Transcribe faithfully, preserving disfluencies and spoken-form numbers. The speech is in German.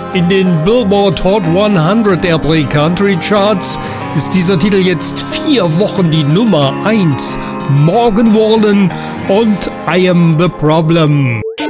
In den Billboard Hot hundert Airplay Country Charts ist dieser Titel jetzt vier Wochen die Nummer eins. Morgan Wallen und I Am the Problem.